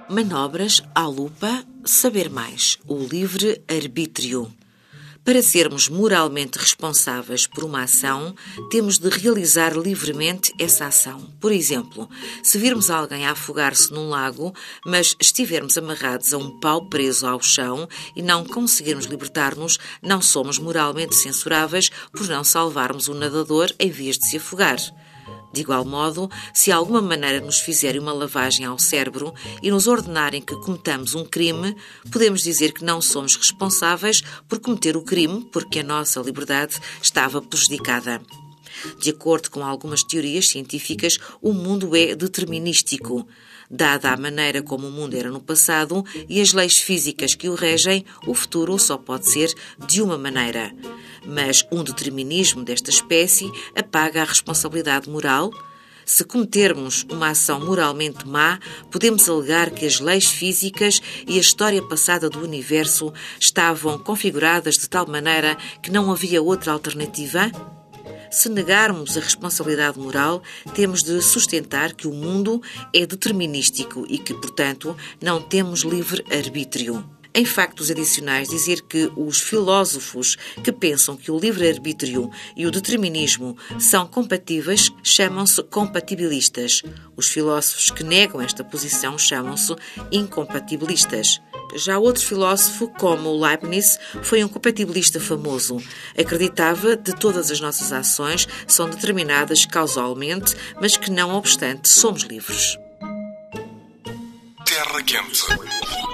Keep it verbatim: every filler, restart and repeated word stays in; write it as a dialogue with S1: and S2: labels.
S1: Manobras à lupa, saber mais, o livre-arbítrio. Para sermos moralmente responsáveis por uma ação, temos de realizar livremente essa ação. Por exemplo, se virmos alguém a afogar-se num lago, mas estivermos amarrados a um pau preso ao chão e não conseguirmos libertar-nos, não somos moralmente censuráveis por não salvarmos o nadador em vez de se afogar. De igual modo, se de alguma maneira nos fizerem uma lavagem ao cérebro e nos ordenarem que cometamos um crime, podemos dizer que não somos responsáveis por cometer o crime porque a nossa liberdade estava prejudicada. De acordo com algumas teorias científicas, o mundo é determinístico. Dada a maneira como o mundo era no passado e as leis físicas que o regem, o futuro só pode ser de uma maneira. Mas um determinismo desta espécie apaga a responsabilidade moral. Se cometermos uma ação moralmente má, podemos alegar que as leis físicas e a história passada do universo estavam configuradas de tal maneira que não havia outra alternativa? Se negarmos a responsabilidade moral, temos de sustentar que o mundo é determinístico e que, portanto, não temos livre-arbítrio. Em factos adicionais, dizer que os filósofos que pensam que o livre-arbítrio e o determinismo são compatíveis chamam-se compatibilistas. Os filósofos que negam esta posição chamam-se incompatibilistas. Já outro filósofo, como Leibniz, foi um compatibilista famoso. Acreditava que todas as nossas ações são determinadas causalmente, mas que, não obstante, somos livres.
S2: Terra Quente.